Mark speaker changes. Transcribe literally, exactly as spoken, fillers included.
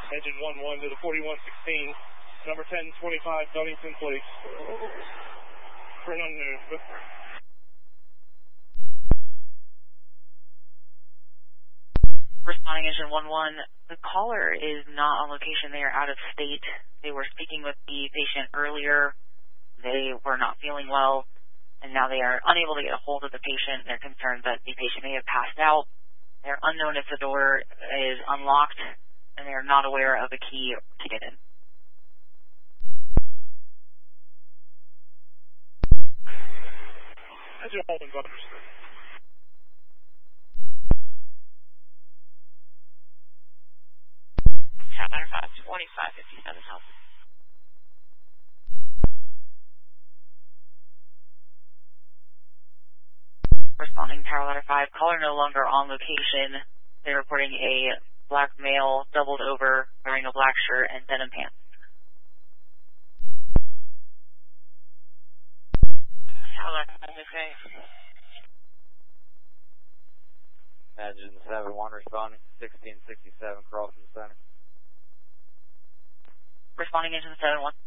Speaker 1: Engine one one to the forty-one sixteen, number ten twenty-five Dunnington Place. Right on the...
Speaker 2: Responding engine one one, the caller is not on location. They are out of state. They were speaking with the patient earlier. They were not feeling well, and now they are unable to get a hold of the patient. They're concerned that the patient may have passed out. They're unknown if the door is unlocked, and they are not aware of a key to get in.
Speaker 1: That's your home butters.
Speaker 2: Tower five twenty-five fifty-seven help. Responding Tower Ladder five, caller no longer on location. They're reporting a black male doubled over, wearing a black shirt and denim pants. Tower Ladder five, okay.
Speaker 3: Engine seven one responding, sixteen sixty-seven crossing the center.
Speaker 2: Responding engine seven one.